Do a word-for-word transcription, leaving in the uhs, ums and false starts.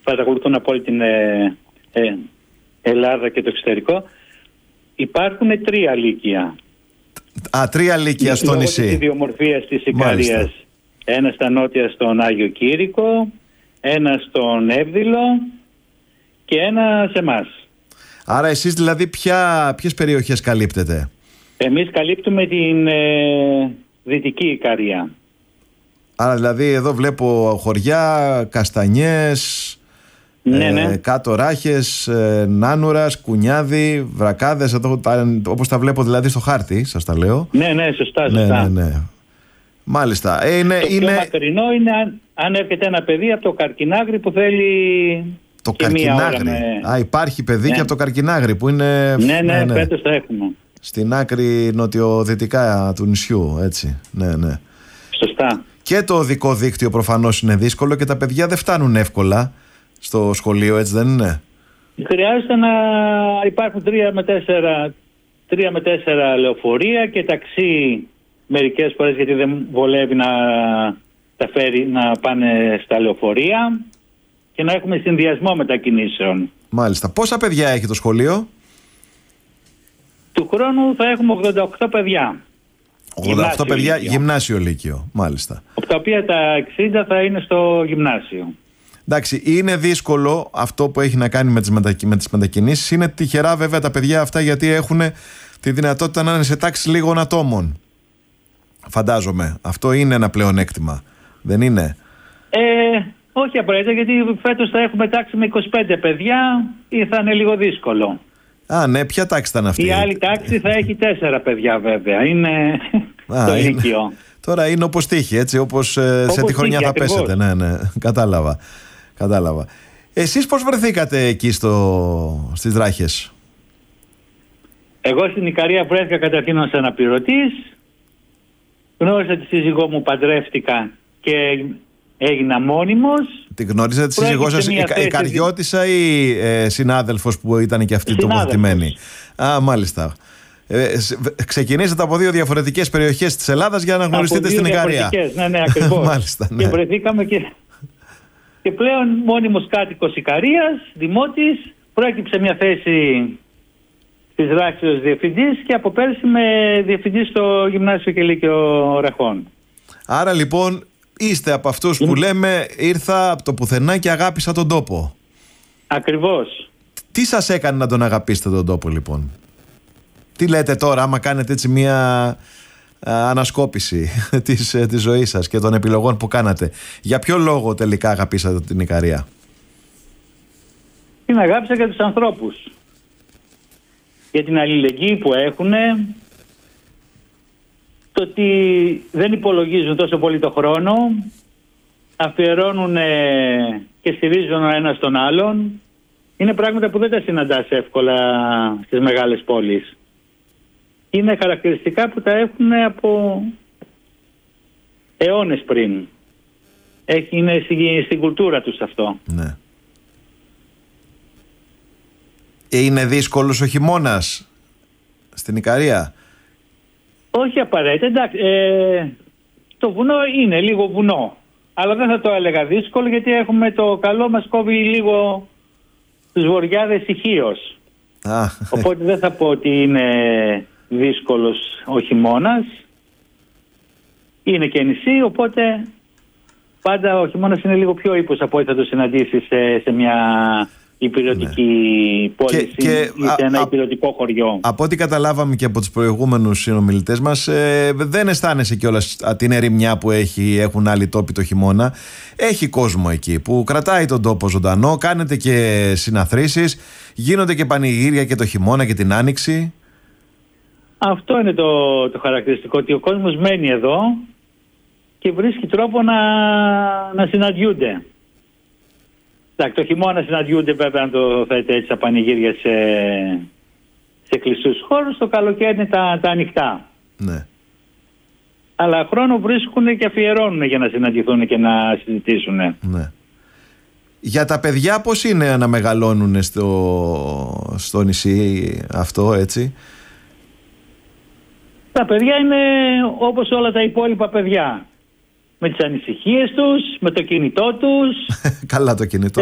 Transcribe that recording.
παρακολουθούν από όλη την ε, ε, Ελλάδα και το εξωτερικό. Υπάρχουν τρία λύκεια. Α, τρία λύκεια στο νησί. Λόγω της ιδιομορφίας της Ικαρίας. Ένα στα νότια στον Άγιο Κήρυκο, ένα στον Εύδηλο και ένα σε εμάς. Άρα εσείς δηλαδή ποια, ποιες περιοχές καλύπτετε? Εμείς καλύπτουμε την ε, Δυτική Ικαρία. Άρα δηλαδή εδώ βλέπω χωριά, Καστανιές, ναι, ναι. Ε, Κάτω Ράχες, ε, Νάνουρας, Κουνιάδη, Βρακάδες, εδώ, τα, όπως τα βλέπω δηλαδή στο χάρτη, σας τα λέω. Ναι, ναι, σωστά, σωστά. Ναι, ναι, ναι. Μάλιστα. Ε, είναι, το είναι... πιο μακρινό είναι αν, αν έρχεται ένα παιδί από το Καρκινάγρι που θέλει... Το και Καρκινάγρι. Με... Α, υπάρχει παιδί ναι. και από το Καρκινάγρι που είναι... Ναι, ναι, ναι. Φέτος το έχουμε. Στην άκρη νοτιοδυτικά του νησιού, έτσι. Ναι, ναι. Σωστά. Και το οδικό δίκτυο προφανώς είναι δύσκολο και τα παιδιά δεν φτάνουν εύκολα στο σχολείο, έτσι δεν είναι? Χρειάζεται να υπάρχουν τρία με τέσσερα, τρία με τέσσερα λεωφορεία και ταξί μερικές φορές, γιατί δεν βολεύει να τα φέρει να πάνε στα λεωφορεία, και να έχουμε συνδυασμό μετακινήσεων. Μάλιστα. Πόσα παιδιά έχει το σχολείο? Του χρόνου θα έχουμε ογδόντα οκτώ παιδιά. ογδόντα οκτώ παιδιά, λύκειο. Γυμνάσιο λύκειο, μάλιστα. Από τα οποία τα εξήντα θα είναι στο γυμνάσιο. Εντάξει, είναι δύσκολο αυτό που έχει να κάνει με τις, μετακι... με τις μετακινήσεις. Είναι τυχερά βέβαια τα παιδιά αυτά, γιατί έχουν τη δυνατότητα να είναι σε τάξη λίγων ατόμων. Φαντάζομαι. Αυτό είναι ένα πλεονέκτημα. Δεν είναι? Ε, όχι απαραίτητα, γιατί φέτος θα έχουμε τάξη με είκοσι πέντε παιδιά ή θα είναι λίγο δύσκολο. Α, ναι, ποια τάξη ήταν αυτή? Η άλλη τάξη θα έχει τέσσερα παιδιά βέβαια. Είναι Α, το είναι... λύκειο. Τώρα είναι όπως τύχει, έτσι, όπως, όπως σε τη χρονιά θα ακριβώς πέσετε. Ναι, ναι, κατάλαβα. Κατάλαβα. Εσείς πώς βρεθήκατε εκεί στο... στις Δράχες? Εγώ στην Ικαρία βρέθηκα καταρχήν ως αναπληρωτής. Γνώρισα τη σύζυγό μου, παντρεύτηκα και έγινα μόνιμος. Τη γνώριζα τη σύζυγό σας η, η Καριώτισσα ή ε, συνάδελφος που ήταν και αυτή τοποθετημένη? Α, μάλιστα. Ε, ξεκινήσατε από δύο διαφορετικές περιοχές της Ελλάδας για να γνωριστείτε στην Ικαρία. Ναι, ναι, ακριβώς. Μάλιστα, ναι. Και βρεθήκαμε και, και πλέον μόνιμος κάτοικος Ικαρίας, δημότης. Προέκυψε μια θέση της Ράξης ως διευθυντής και από πέρσι με διευθυντής στο Γυμνάσιο και Λύκειο Ραχών. Άρα λοιπόν είστε από αυτούς που λέμε ήρθα από το πουθενά και αγάπησα τον τόπο. Ακριβώς. Τι σας έκανε να τον αγαπήσετε τον τόπο λοιπόν? Τι λέτε τώρα άμα κάνετε έτσι μια α, ανασκόπηση της, της ζωής σας και των επιλογών που κάνατε? Για ποιο λόγο τελικά αγαπήσατε την Ικαρία? Την αγάπησα για τους ανθρώπους. Για την αλληλεγγύη που έχουν, το ότι δεν υπολογίζουν τόσο πολύ το χρόνο, αφιερώνουν και στηρίζουν ο ένας τον άλλον. Είναι πράγματα που δεν τα συναντάς εύκολα στις μεγάλες πόλεις. Είναι χαρακτηριστικά που τα έχουν από αιώνες πριν. Έχει, είναι στην, στην κουλτούρα τους αυτό. Ναι. Είναι δύσκολος ο χειμώνας στην Ικαρία? Όχι απαραίτητα. Εντάξει, ε, το βουνό είναι λίγο βουνό. Αλλά δεν θα το έλεγα δύσκολο, γιατί έχουμε το καλό μας κόβει λίγο τους βοριάδες ηχείως. Οπότε δεν θα πω ότι είναι δύσκολος ο χειμώνας. Είναι και νησί, οπότε πάντα ο χειμώνας είναι λίγο πιο ύπος από ό,τι θα το συναντήσεις σε, σε μια υπηρετική ναι. πόλη και, και, ή σε ένα α, υπηρετικό χωριό. Από ό,τι καταλάβαμε και από τους προηγούμενους συνομιλητές μας, ε, δεν αισθάνεσαι κιόλας την ερημιά που έχει, έχουν άλλοι τόποι το χειμώνα. Έχει κόσμο εκεί που κρατάει τον τόπο ζωντανό, κάνετε και συναθρήσεις, γίνονται και πανηγύρια και το χειμώνα και την άνοιξη. Αυτό είναι το, το χαρακτηριστικό, ότι ο κόσμος μένει εδώ και βρίσκει τρόπο να, να συναντιούνται. Εντάξει, το χειμώνα συναντιούνται βέβαια, αν το θέτε έτσι, τα πανηγύρια σε, σε κλειστούς χώρους, το καλοκαίρι είναι τα, τα ανοιχτά. Ναι. Αλλά χρόνο βρίσκουν και αφιερώνουν για να συναντηθούν και να συζητήσουν. Ναι. Για τα παιδιά πώς είναι να μεγαλώνουν στο, στο νησί αυτό, έτσι? Τα παιδιά είναι όπως όλα τα υπόλοιπα παιδιά. Με τις ανησυχίες τους, με το κινητό τους. Καλά το κινητό.